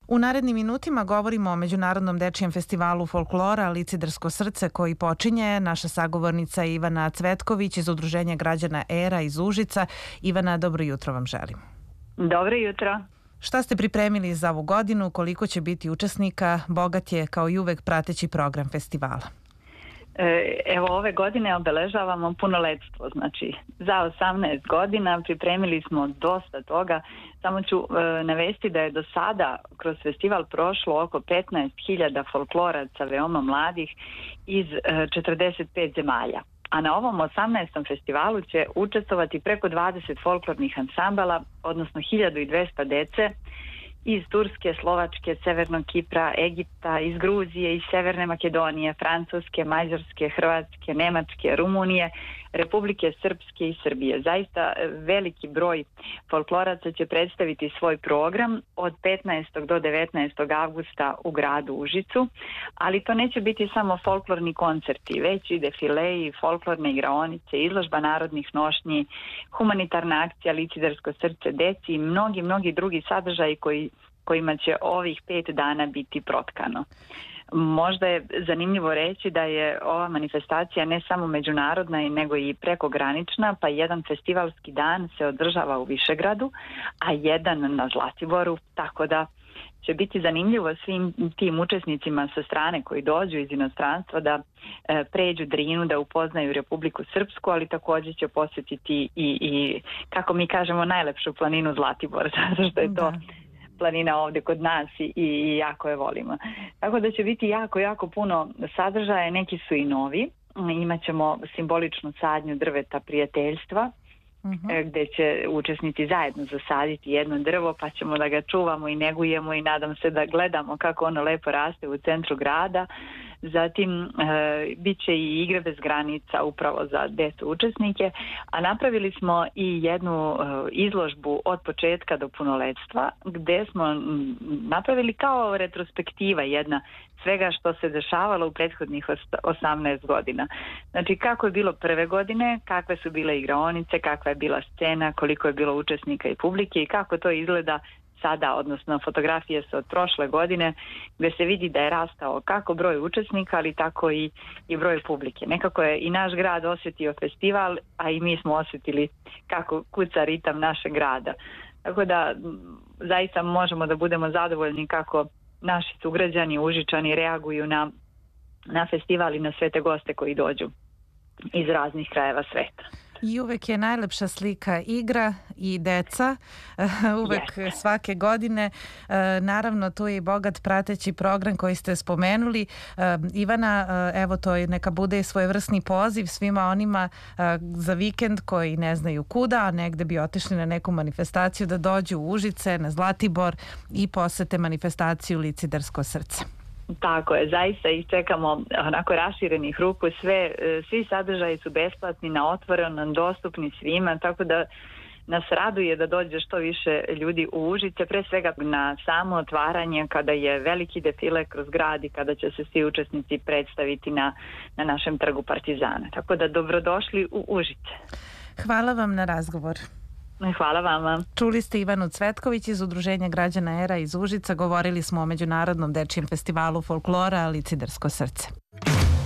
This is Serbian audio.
U narednim minutima govorimo o Međunarodnom dečijem festivalu folklora Licidersko srce koji počinje. Naša sagovornica Ivana Cvetković iz Udruženja građana ERA iz Užica. Ivana, dobro jutro vam želim. Dobro jutro. Šta ste pripremili za ovu godinu? Koliko će biti učesnika? Bogat je kao i uvek prateći program festivala. Evo, ove godine obeležavamo punoletstvo, znači za 18 godina pripremili smo dosta toga. Samo ću navesti da je do sada kroz festival prošlo oko 15.000 folkloraca veoma mladih iz 45 zemalja. A na ovom 18. festivalu će učestvovati preko 20 folklornih ansambala, odnosno 1200 dece iz Turske, Slovačke, Severnog Kipra, Egipta, iz Gruzije, iz Severne Makedonije, Francuske, Mađarske, Hrvatske, Nemačke, Rumunije, Republike Srpske i Srbije. Zaista veliki broj folkloraca će predstaviti svoj program od 15. do 19. avgusta u gradu Užicu, ali to neće biti samo folklorni koncerti, već i defileji, folklorne igraonice, izložba narodnih nošnji, humanitarna akcija Licidersko srce deci i mnogi drugi sadržaji kojima će ovih 5 dana biti protkano. Možda je zanimljivo reći da je ova manifestacija ne samo međunarodna nego i prekogranična, pa jedan festivalski dan se održava u Višegradu, a jedan na Zlatiboru, tako da će biti zanimljivo svim tim učesnicima sa strane koji dođu iz inostranstva da pređu Drinu, da upoznaju Republiku Srpsku, ali također će posjetiti i kako mi kažemo, najlepšu planinu Zlatibor, zato što je to planina ovdje kod nas i jako je volimo. Tako da će biti jako puno sadržaja, neki su i novi. Imaćemo simboličnu sadnju drveta prijateljstva, gdje će učesnici zajedno zasaditi jedno drvo, pa ćemo da ga čuvamo i negujemo i nadam se da gledamo kako ono lepo raste u centru grada. Zatim bit će i igre bez granica upravo za decu učesnike, a napravili smo i jednu izložbu od početka do punoletstva, gdje smo napravili kao retrospektiva jedna svega što se dešavalo u prethodnih 18 godina. Znači kako je bilo prve godine, kakve su bile igraonice, kakva je bila scena, koliko je bilo učesnika i publike i kako to izgleda sada, odnosno fotografije su od prošle godine gdje se vidi da je rastao kako broj učesnika, ali tako i broj publike. Nekako je i naš grad osjetio festival, a i mi smo osjetili kako kuca ritam našeg grada. Tako da zaista možemo da budemo zadovoljni kako naši sugrađani, Užičani reaguju na festival i na sve te goste koji dođu iz raznih krajeva sveta. I uvek je najlepša slika igra i deca, uvek svake godine. Naravno, tu je i bogat prateći program koji ste spomenuli. Ivana, evo to je neka bude i svojevrsni poziv svima onima za vikend koji ne znaju kuda, a negde bi otišli na neku manifestaciju da dođu u Užice, na Zlatibor i posete manifestaciju Licidersko srce. Tako je, zaista ih čekamo onako raširenih ruku, svi sadržaji su besplatni, na otvorenom, dostupni svima, tako da nas raduje da dođe što više ljudi u Užice, pre svega na samo otvaranje kada je veliki defile kroz grad i kada će se svi učesnici predstaviti na našem trgu Partizana. Tako da dobrodošli u Užice. Hvala vam na razgovor. Hvala vama. Čuli ste Ivanu Cvetković iz Udruženja građana ERA iz Užica. Govorili smo o Međunarodnom dečijem festivalu folklora Licidersko srce.